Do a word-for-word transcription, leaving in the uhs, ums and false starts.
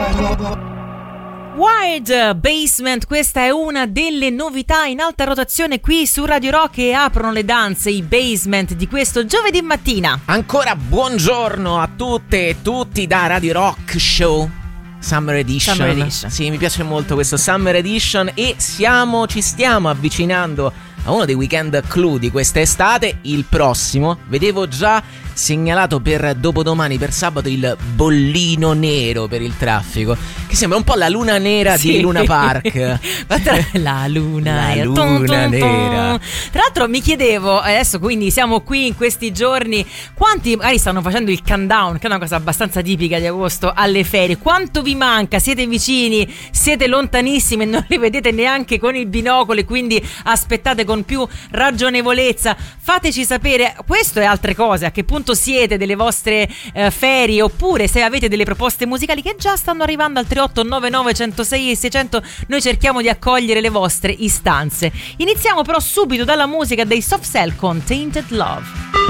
Wild Basement, questa è una delle novità in alta rotazione qui su Radio Rock e aprono le danze i Basement di questo giovedì mattina. Ancora buongiorno a tutte e tutti da Radio Rock Show Summer Edition. Summer Edition. Sì, mi piace molto questo Summer Edition e siamo, ci stiamo avvicinando a uno dei weekend clou di quest'estate, il prossimo. Vedevo già segnalato per dopodomani, per sabato, il bollino nero per il traffico, che sembra un po' la luna nera sì. di Luna Park. La luna, la luna ton, ton, nera. Ton. Tra l'altro mi chiedevo, adesso quindi siamo qui in questi giorni, quanti magari stanno facendo il countdown, che è una cosa abbastanza tipica di agosto, alle ferie. Quanto vi manca? Siete vicini? Siete lontanissimi e non li vedete neanche con il binocolo e quindi aspettate con più ragionevolezza? Fateci sapere questo e altre cose, a che punto siete delle vostre eh, ferie, oppure se avete delle proposte musicali che già stanno arrivando al tre otto nove nove uno zero sei seicento. Noi cerchiamo di accogliere le vostre istanze. Iniziamo però subito dalla musica dei Soft Cell con Tainted Love.